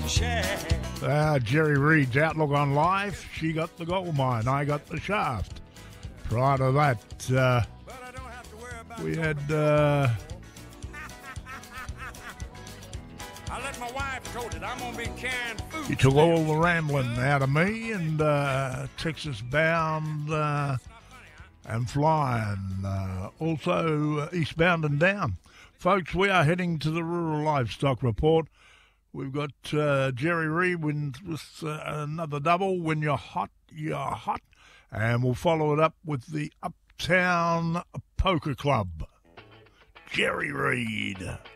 Jerry Reed's Outlook on Life. She got the gold mine, I got the shaft. Prior to that, we had I let my wife told it I'm gonna be carrying food. you took all the rambling out of me, and Texas Bound and Flying, also Eastbound and Down. Folks, we are heading to the Rural Livestock Report. We've got Jerry Reed with another double. When you're hot, you're hot. And we'll follow it up with the Uptown Poker Club. Jerry Reed.